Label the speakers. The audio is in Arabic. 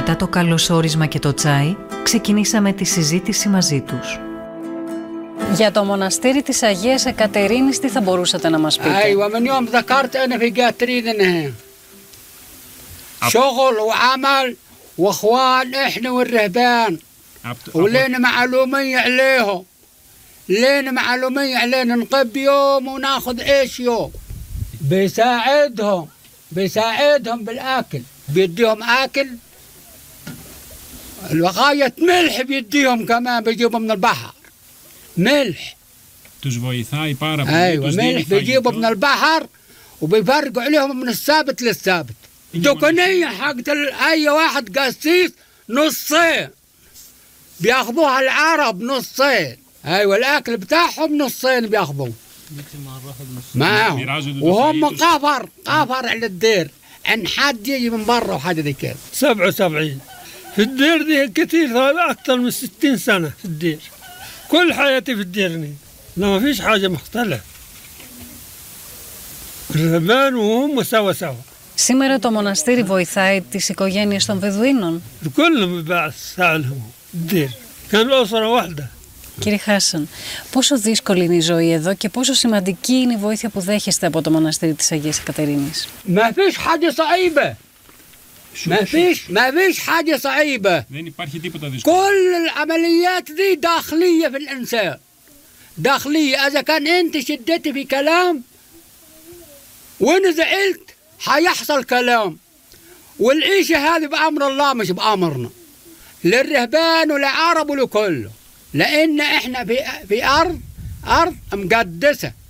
Speaker 1: Μετά το καλωσόρισμα και το τσάι, ξεκινήσαμε τη συζήτηση μαζί τους.
Speaker 2: Για το μοναστήρι της Αγίας Εκατερίνης τι θα μπορούσατε να μας πείτε?
Speaker 3: أيوة من يوم ذكرت أنا في قاترين هنا شغل وعمل وإخوان إحنا والرهبان ولينا معلومية عليهم لينا معلومية علينا نقب يوم وناخذ إيش يوم بيساعدهم بالأكل بيديهم أكل الوغاية ملح بيديهم كمان بيجيبوا من البحر ملح
Speaker 4: τους βοηθάει πάρα πολύ.
Speaker 3: أيوة ملح بيجيبوا من البحر وبيفرقوا عليهم من الثابت للثابت. دكانية حقت أي واحد قسيس نصين بياخذوها العرب نصين. أيوة الأكل بتاعهم نصين بياخذوه معهم وهم قافر على الدير عن حد يجي من برا وحاجة ذي كذا.
Speaker 5: 77 في الدير دي كثير أكثر من 60 سنة في الدير كل حياتي في الدير ما فيش حاجة مختلفة الرهبان وهم سوا.
Speaker 2: Σήμερα το μοναστήρι βοηθάει τις οικογένειες των Βεδουίνων?
Speaker 5: كلهم بساعدهم الدير كانوا أسرة واحدة.
Speaker 2: Κύριε Χάσαν, πόσο δύσκολη είναι η ζωή εδώ και πόσο σημαντική είναι η βοήθεια που δέχεστε από το μοναστήρι της Αγίας Εκατερίνης?
Speaker 3: ما فيش حاجة صعيبة ما فيش حاجة صعيبة.
Speaker 4: Δεν υπάρχει τίποτα δύσκολο.
Speaker 3: كل العمليات دي داخلية في الإنسان داخلية. إذا كان أنت شدتي في كلام وأنا زعلت حيحصل كلام والعيشة هذه بأمر الله مش بأمرنا للرهبان ولعرب ولكله لأن إحنا في أرض مقدسة